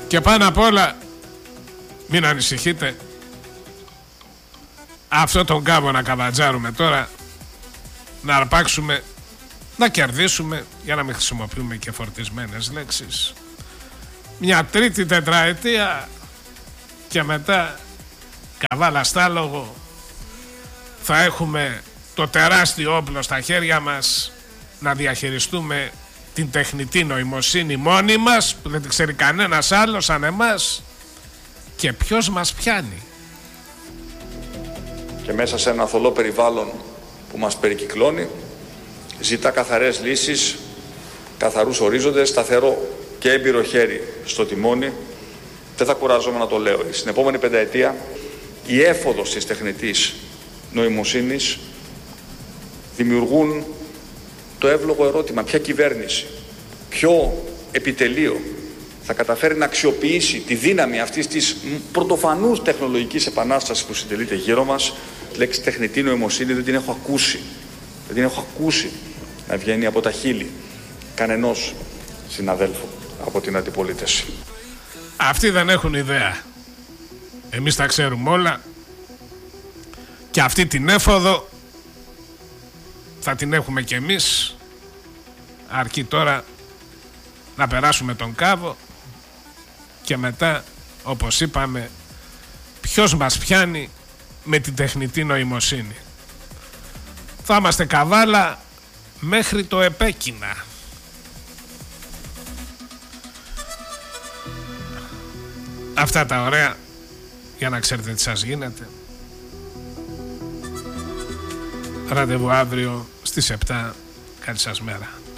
Και πάνω απ' όλα, μην ανησυχείτε, αυτό τον κάβο να καβατζάρουμε τώρα, να αρπάξουμε, να κερδίσουμε, για να μην χρησιμοποιούμε και φορτισμένες λέξεις, μια τρίτη τετραετία και μετά καβάλα στάλογο θα έχουμε το τεράστιο όπλο στα χέρια μας να διαχειριστούμε την τεχνητή νοημοσύνη μόνοι μας, που δεν την ξέρει κανένας άλλος σαν εμάς, και ποιος μας πιάνει. Και μέσα σε ένα θολό περιβάλλον που μας περικυκλώνει, ζητά καθαρές λύσεις, καθαρούς ορίζοντες, σταθερό και έμπειρο χέρι στο τιμόνι. Δεν θα κουράζομαι να το λέω. Στην επόμενη πενταετία η έφοδος της τεχνητής νοημοσύνης δημιουργούν το εύλογο ερώτημα: ποια κυβέρνηση, ποιο επιτελείο θα καταφέρει να αξιοποιήσει τη δύναμη αυτής της πρωτοφανούς τεχνολογικής επανάστασης που συντελείται γύρω μας. Τη λέξη τεχνητή νοημοσύνη δεν την έχω ακούσει. Δεν την έχω ακούσει να βγαίνει από τα χείλη κανενός συναδέλφου από την αντιπολίτευση. Αυτοί δεν έχουν ιδέα. Εμείς τα ξέρουμε όλα. Και αυτή την έφοδο θα την έχουμε κι εμείς. Αρκεί τώρα να περάσουμε τον κάβο και μετά, όπως είπαμε, ποιος μας πιάνει με την τεχνητή νοημοσύνη. Θα είμαστε καβάλα μέχρι το επέκεινα. Αυτά τα ωραία, για να ξέρετε τι σας γίνεται. Ραντεβού αύριο στις 7. Καλή σας μέρα.